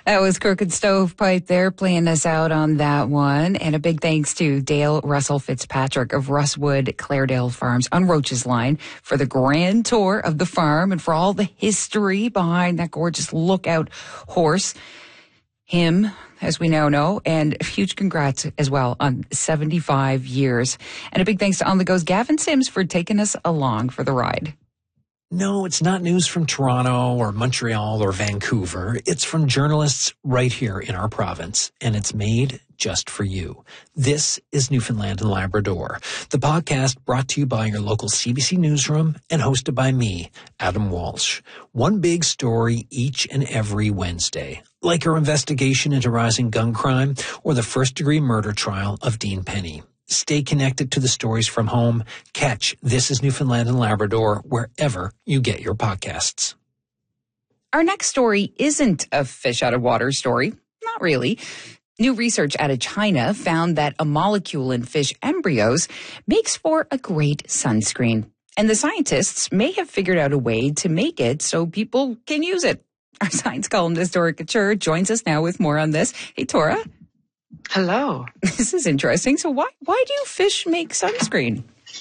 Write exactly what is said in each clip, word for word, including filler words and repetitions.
That was Crooked Stovepipe there playing us out on that one. And a big thanks to Dale Russell Fitzpatrick of Russwood Claredale Farms on Roach's Line for the grand tour of the farm and for all the history behind that gorgeous lookout horse. Him, as we now know, and a huge congrats as well on seventy-five years. And a big thanks to On the Go's Gavin Sims for taking us along for the ride. No, it's not news from Toronto or Montreal or Vancouver. It's from journalists right here in our province, and it's made just for you. This is Newfoundland and Labrador, the podcast brought to you by your local C B C newsroom and hosted by me, Adam Walsh. One big story each and every Wednesday, like our investigation into rising gun crime or the first-degree murder trial of Dean Penny. Stay connected to the stories from home. Catch This is Newfoundland and Labrador wherever you get your podcasts. Our next story isn't a fish out of water story. Not really. New research out of China found that a molecule in fish embryos makes for a great sunscreen. And the scientists may have figured out a way to make it so people can use it. Our science columnist, Tora Couture, joins us now with more on this. Hey, Tora. Hello. This is interesting. So why why do fish make sunscreen?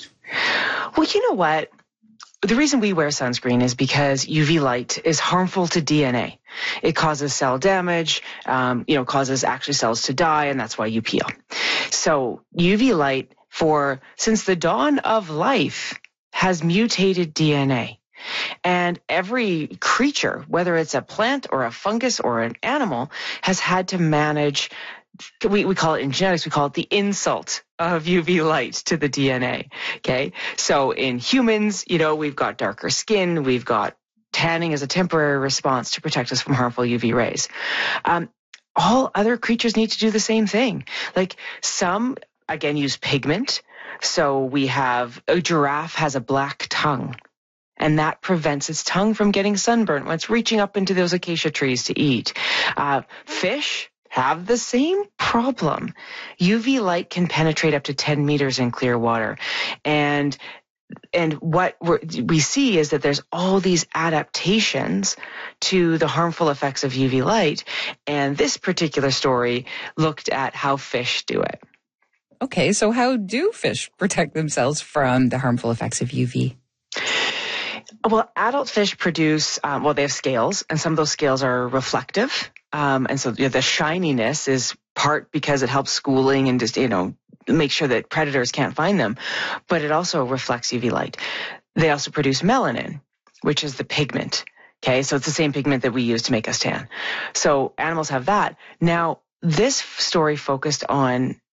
Well, you know what? The reason we wear sunscreen is because U V light is harmful to D N A. It causes cell damage, um, you know, causes actually cells to die, and that's why you peel. So U V light, for since the dawn of life, has mutated D N A. And every creature, whether it's a plant or a fungus or an animal, has had to manage, we, we call it in genetics, we call it the insult of U V light to the D N A. Okay. So in humans, you know, we've got darker skin, we've got tanning as a temporary response to protect us from harmful U V rays. Um, all other creatures need to do the same thing. Like some, again, use pigment. So we have, a giraffe has a black tongue, and that prevents its tongue from getting sunburnt when it's reaching up into those acacia trees to eat. Uh, fish have the same problem. U V light can penetrate up to ten meters in clear water. And and what we're, we see is that there's all these adaptations to the harmful effects of U V light. And this particular story looked at how fish do it. Okay, so how do fish protect themselves from the harmful effects of U V? Well, adult fish produce, um, well, they have scales, and some of those scales are reflective. Um, and so you know, the shininess is part because it helps schooling and just, you know, make sure that predators can't find them. But it also reflects U V light. They also produce melanin, which is the pigment. Okay, so it's the same pigment that we use to make us tan. So animals have that. Now, this story focused on